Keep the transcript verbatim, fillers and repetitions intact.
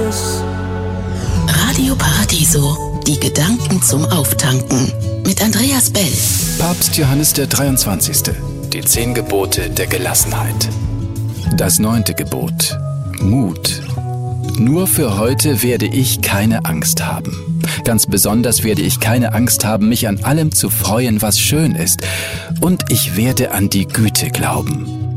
Radio Paradiso, die Gedanken zum Auftanken mit Andreas Bell. Papst Johannes der dreiundzwanzigste. Die zehn Gebote der Gelassenheit. Das neunte Gebot. Mut. Nur für heute werde ich keine Angst haben. Ganz besonders werde ich keine Angst haben, mich an allem zu freuen, was schön ist. Und ich werde an die Güte glauben.